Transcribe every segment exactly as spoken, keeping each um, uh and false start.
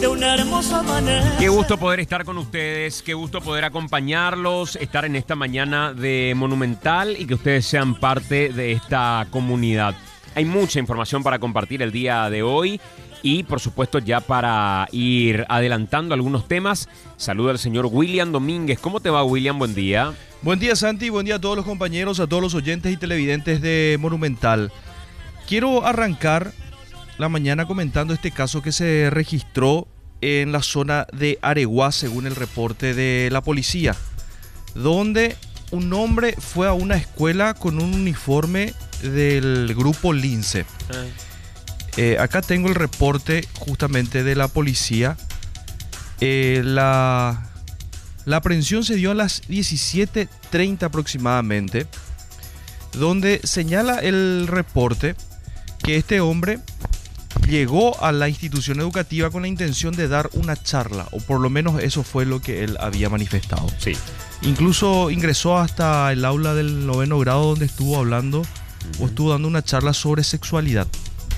de una hermosa manera. Qué gusto poder estar con ustedes, qué gusto poder acompañarlos, estar en esta mañana de Monumental y que ustedes sean parte de esta comunidad. Hay mucha información para compartir el día de hoy y, por supuesto, ya para ir adelantando algunos temas, saluda al señor William Domínguez. ¿Cómo te va, William? Buen día. Buen día, Santi, buen día a todos los compañeros, a todos los oyentes y televidentes de Monumental. Quiero arrancar la mañana comentando este caso que se registró en la zona de Areguá, según el reporte de la policía, donde un hombre fue a una escuela con un uniforme del grupo Lince. Ah. Eh, acá tengo el reporte justamente de la policía. Eh, la, la aprehensión se dio a las diecisiete treinta aproximadamente, donde señala el reporte que este hombre llegó a la institución educativa con la intención de dar una charla, o por lo menos eso fue lo que él había manifestado. Sí. Incluso ingresó hasta el aula del noveno grado donde estuvo hablando uh-huh. o estuvo dando una charla sobre sexualidad.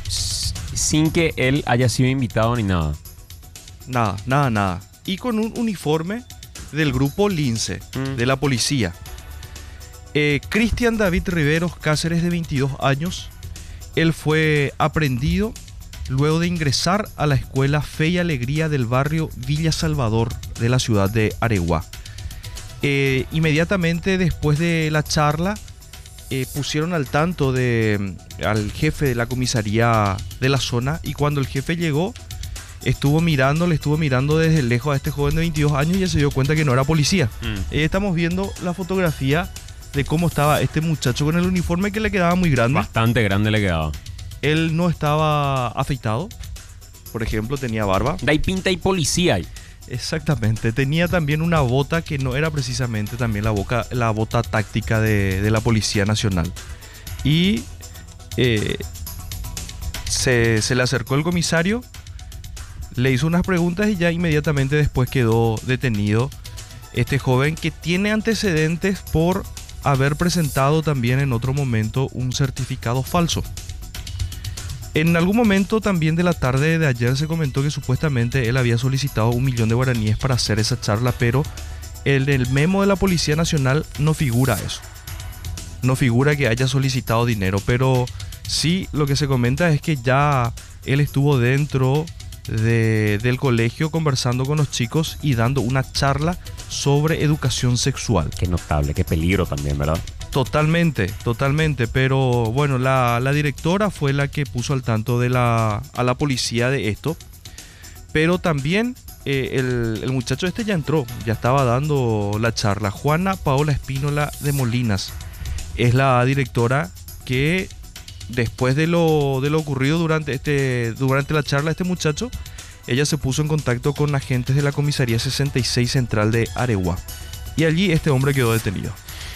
Sin que él haya sido invitado ni nada. Nada, nada, nada. Y con un uniforme del grupo Lince, uh-huh. de la policía. Eh, Cristian David Riveros Cáceres, de veintidós años, él fue aprehendido luego de ingresar a la escuela Fe y Alegría del barrio Villa Salvador de la ciudad de Areguá. Eh, inmediatamente después de la charla eh, pusieron al tanto de, al jefe de la comisaría de la zona, y cuando el jefe llegó estuvo mirando, le estuvo mirando desde lejos a este joven de veintidós años y ya se dio cuenta que no era policía. Mm. Eh, estamos viendo la fotografía de cómo estaba este muchacho con el uniforme, que le quedaba muy grande. Bastante grande le quedaba. Él no estaba afeitado, por ejemplo, tenía barba. Da y pinta y policía ahí. Exactamente, tenía también una bota que no era precisamente también la, boca, la bota táctica de, de la Policía Nacional. Y eh, se, se le acercó el comisario, le hizo unas preguntas y ya inmediatamente después quedó detenido este joven, que tiene antecedentes por haber presentado también en otro momento un certificado falso. En algún momento también de la tarde de ayer se comentó que supuestamente él había solicitado un millón de guaraníes para hacer esa charla, pero en el memo de la Policía Nacional no figura eso. No figura que haya solicitado dinero, pero sí lo que se comenta es que ya él estuvo dentro de, del colegio conversando con los chicos y dando una charla sobre educación sexual. Qué notable, qué peligro también, ¿verdad? Totalmente, totalmente, pero bueno, la, la directora fue la que puso al tanto de la, a la policía de esto, pero también eh, el, el muchacho este ya entró, ya estaba dando la charla. Juana Paola Espínola de Molinas es la directora que después de lo, de lo ocurrido durante, este, durante la charla de este muchacho, ella se puso en contacto con agentes de la comisaría sesenta y seis central de Areguá, y allí este hombre quedó detenido.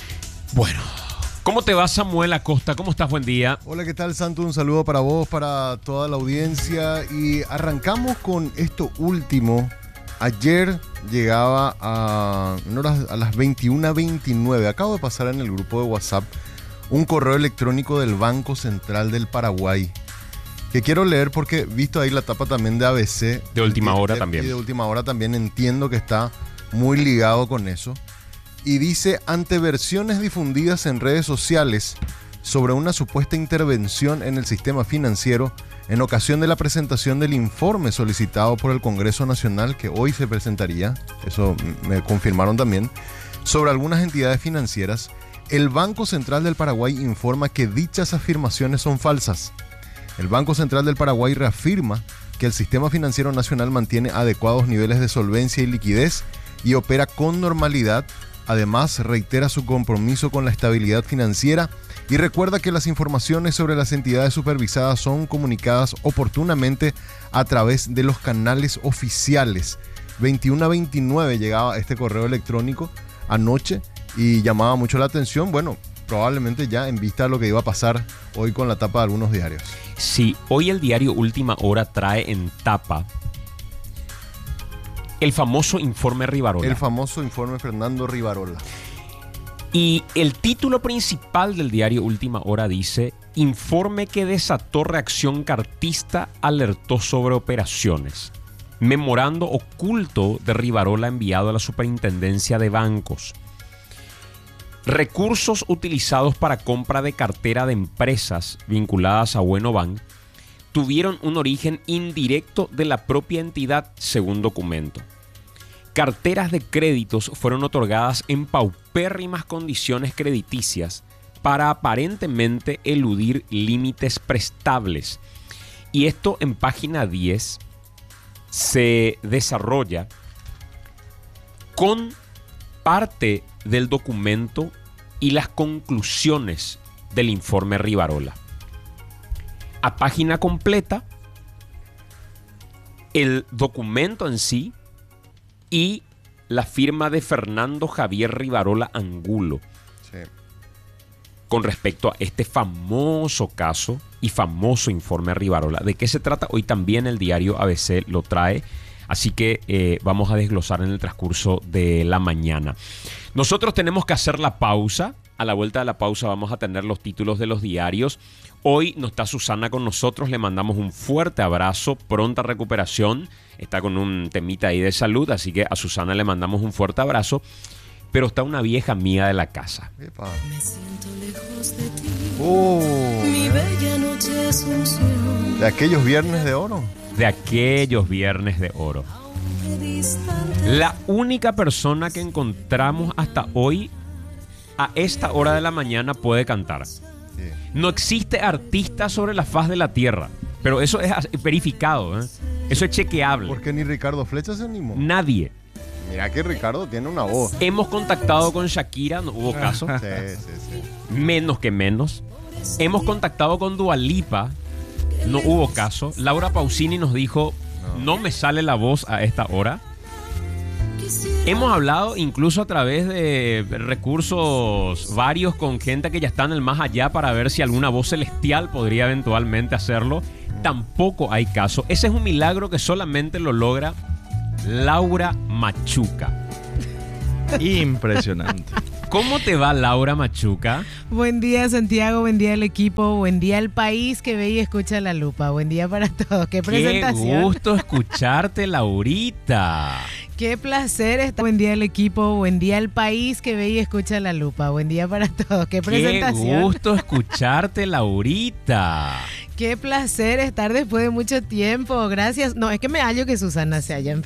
Bueno, ¿cómo te va, Samuel Acosta? ¿Cómo estás? Buen día. Hola, ¿qué tal, Santo? Un saludo para vos, para toda la audiencia. Y arrancamos con esto último. Ayer llegaba a, a las veintiuna veintinueve. Acabo de pasar en el grupo de WhatsApp un correo electrónico del Banco Central del Paraguay, que quiero leer porque, visto ahí la tapa también de A B C. De última hora de, también. Y de última hora también, entiendo que está muy ligado con eso. Y dice: ante versiones difundidas en redes sociales sobre una supuesta intervención en el sistema financiero en ocasión de la presentación del informe solicitado por el Congreso Nacional, que hoy se presentaría, eso me confirmaron también, sobre algunas entidades financieras, el Banco Central del Paraguay informa que dichas afirmaciones son falsas. El Banco Central del Paraguay reafirma que el sistema financiero nacional mantiene adecuados niveles de solvencia y liquidez y opera con normalidad. Además, reitera su compromiso con la estabilidad financiera y recuerda que las informaciones sobre las entidades supervisadas son comunicadas oportunamente a través de los canales oficiales. veintiuna veintinueve llegaba este correo electrónico anoche y llamaba mucho la atención. Bueno, probablemente ya en vista de lo que iba a pasar hoy con la tapa de algunos diarios. Sí, hoy el diario Última Hora trae en tapa el famoso informe Rivarola. El famoso informe Fernando Rivarola. Y el título principal del diario Última Hora dice: informe que desató reacción cartista alertó sobre operaciones. memorando oculto de Rivarola enviado a la Superintendencia de Bancos. Recursos utilizados para compra de cartera de empresas vinculadas a Buenobank tuvieron un origen indirecto de la propia entidad, según documento. Carteras de créditos fueron otorgadas en paupérrimas condiciones crediticias para aparentemente eludir límites prestables. Y esto en página diez se desarrolla con parte del documento y las conclusiones del informe Rivarola. A página completa, el documento en sí y la firma de Fernando Javier Rivarola Angulo. Sí. Con respecto a este famoso caso y famoso informe Rivarola. ¿De qué se trata? Hoy también el diario A B C lo trae. Así que eh, vamos a desglosar en el transcurso de la mañana. Nosotros tenemos que hacer la pausa. A la vuelta de la pausa vamos a tener los títulos de los diarios. Hoy no está Susana con nosotros, le mandamos un fuerte abrazo, pronta recuperación. Está con un temita ahí de salud, así que a Susana le mandamos un fuerte abrazo. Pero está una vieja amiga de la casa. Epa. Me siento lejos de ti. Oh, Mi bella noche asunción. de aquellos viernes de oro. De aquellos viernes de oro. La única persona que encontramos hasta hoy a esta hora de la mañana puede cantar. Sí. No existe artista sobre la faz de la tierra, pero eso es verificado, ¿eh? Eso es chequeable. Porque ni Ricardo Flecha se animó. Nadie. Mira que Ricardo tiene una voz. Hemos contactado con Shakira, no hubo caso. Sí, sí, sí. Menos que menos. Hemos contactado con Dua Lipa, no hubo caso. Laura Pausini nos dijo, no me sale la voz a esta hora. Hemos hablado incluso a través de recursos varios con gente que ya está en el más allá para ver si alguna voz celestial podría eventualmente hacerlo. Tampoco hay caso. Ese es un milagro que solamente lo logra Laura Machuca. Impresionante. ¿Cómo te va, Laura Machuca? Buen día, Santiago, buen día al equipo, buen día al país que ve y escucha La Lupa. Buen día para todos. Qué presentación. Qué gusto escucharte, Laurita. Qué placer estar. Buen día al equipo, buen día al país que ve y escucha La Lupa. Buen día para todos. Qué presentación. Qué gusto escucharte, Laurita. Qué placer estar después de mucho tiempo. Gracias. No, es que me hallo que Susana se haya